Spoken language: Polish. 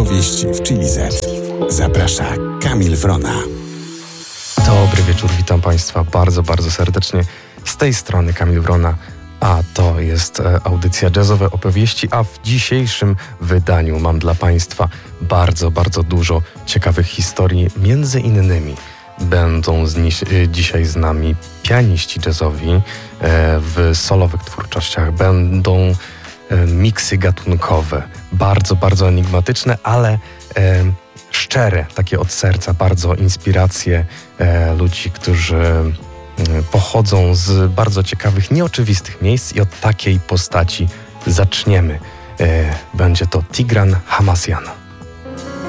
Opowieści w Chili Z. Zaprasza Kamil Wrona. Dobry wieczór, witam Państwa bardzo, bardzo serdecznie. Z tej strony Kamil Wrona, a to jest audycja Jazzowe Opowieści, a w dzisiejszym wydaniu mam dla Państwa bardzo, bardzo dużo ciekawych historii. Między innymi będą dzisiaj z nami pianiści jazzowi w solowych twórczościach. Będą miksy gatunkowe, bardzo, bardzo enigmatyczne, ale szczere, takie od serca, bardzo inspiracje ludzi, którzy pochodzą z bardzo ciekawych, nieoczywistych miejsc i od takiej postaci zaczniemy. Będzie to Tigran Hamasyan.